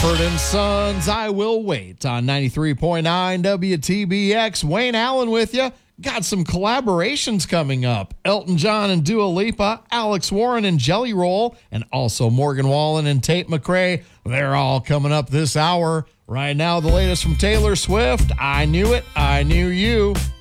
Mumford and Sons, I Will Wait on 93.9 WTBX. Wayne Allen with you. Got some collaborations coming up. Elton John and Dua Lipa, Alex Warren and Jelly Roll, and also Morgan Wallen and Tate McRae. They're all coming up this hour. Right now, the latest from Taylor Swift. I Knew It, I Knew You.